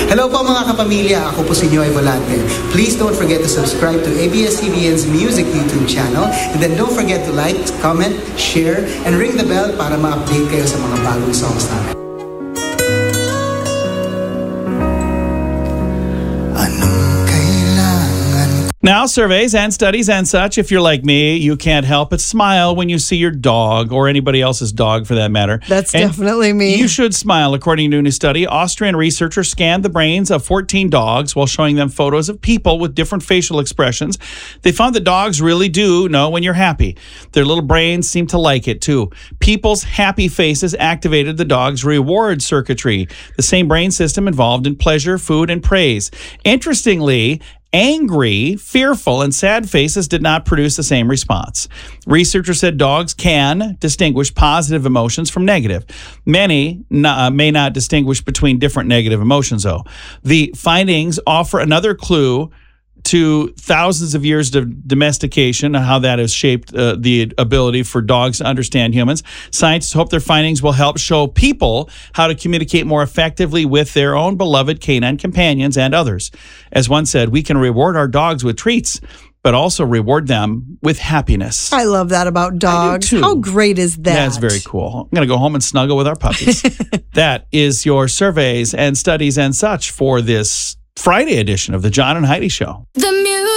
Hello po mga kapamilya, ako po si Noy Volante. Please don't forget to subscribe to ABS-CBN's music YouTube channel and then don't forget to like, comment, share, and ring the bell para ma-update kayo sa mga bagong songs namin. Now, surveys and studies and such, if you're like me, you can't help but smile when you see your dog or anybody else's dog for that matter. That's definitely me. You should smile. According to a new study, Austrian researchers scanned the brains of 14 dogs while showing them photos of people with different facial expressions. They found that dogs really do know when you're happy. Their little brains seem to like it too. People's happy faces activated the dog's reward circuitry, the same brain system involved in pleasure, food, and praise. Interestingly, angry, fearful, and sad faces did not produce the same response. Researchers said dogs can distinguish positive emotions from negative. Many may not distinguish between different negative emotions, though. The findings offer another clue to thousands of years of domestication and how that has shaped the ability for dogs to understand humans. Scientists hope their findings will help show people how to communicate more effectively with their own beloved canine companions and others. As one said, we can reward our dogs with treats, but also reward them with happiness. I love that about dogs. I do too. How great is that? That's very cool. I'm going to go home and snuggle with our puppies. That is your surveys and studies and such for this Friday edition of the John and Heidi Show.